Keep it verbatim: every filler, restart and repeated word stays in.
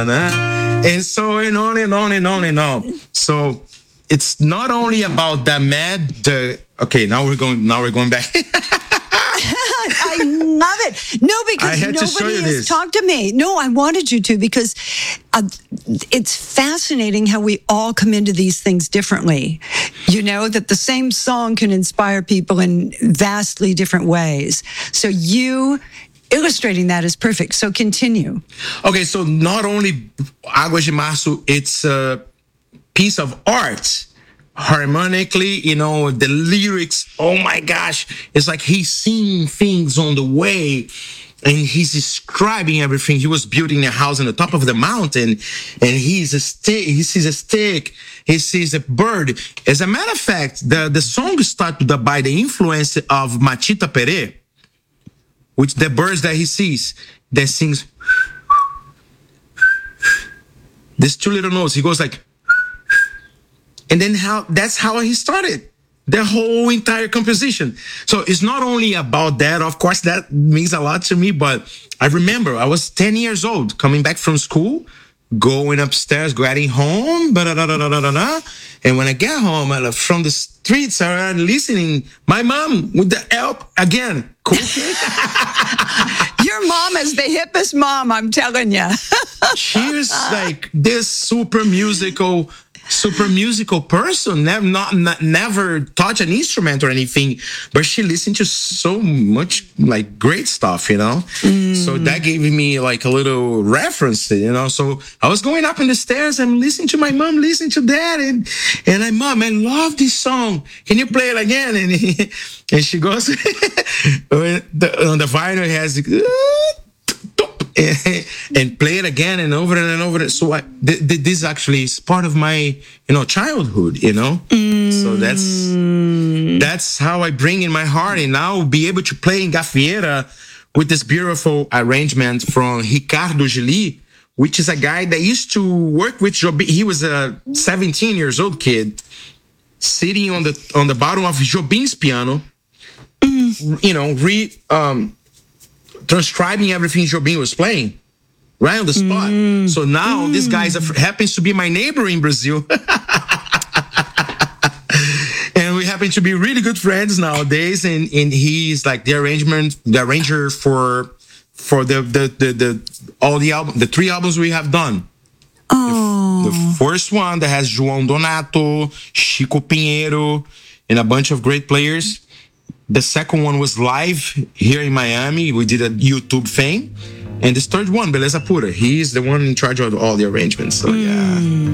And so and on and on and on and on. So it's not only about the mad. The okay, now we're going. Now we're going back. I love it. No, because nobody has this. talked to me. No, I wanted you to because uh, it's fascinating how we all come into these things differently. You know, that the same song can inspire people in vastly different ways. So you illustrating that is perfect. So continue. Okay, so not only Águas de Março, it's a piece of art. Harmonically, you know, the lyrics, oh my gosh, it's like he's seeing things on the way and he's describing everything. He was building a house on the top of the mountain and he's a stick, he sees a stick, he sees a bird. As a matter of fact, the, the song started by the influence of Machita Peré, which the birds that he sees, that sings these two little notes. He goes like, and then how that's how he started the whole entire composition. So it's not only about that. Of course, that means a lot to me. But I remember I was ten years old, coming back from school, going upstairs, getting home, and when I get home, I, from the streets, I started listening. My mom with the help again. Cool. Your mom is the hippest mom, I'm telling you. She's like this super musical. super musical person, never not, not never touched an instrument or anything, but she listened to so much like great stuff, you know. Mm. So that gave me like a little reference, you know. So I was going up in the stairs and listening to my mom, listening to that, and and I, mom, I love this song. Can you play it again? And he, and she goes the, on the vinyl, it has. And play it again and over and over. So I, th- th- this actually is part of my, you know, childhood, you know. Mm. So that's that's how I bring in my heart, and now be able to play in Gafieira with this beautiful arrangement from Ricardo Gili, which is a guy that used to work with Jobim. He was a seventeen years old kid sitting on the on the bottom of Jobim's piano, mm. you know, re. Um, transcribing everything Jobim was playing right on the spot. Mm. So now mm. this guy is a, happens to be my neighbor in Brazil. And we happen to be really good friends nowadays. And, and he's like the arrangement, the arranger for for the the the, the all the album, the three albums we have done. Oh. The, the first one that has João Donato, Chico Pinheiro, and a bunch of great players. The second one was live here in Miami. We did a YouTube thing. And this third one, Beleza Pura, he's the one in charge of all the arrangements. So, yeah.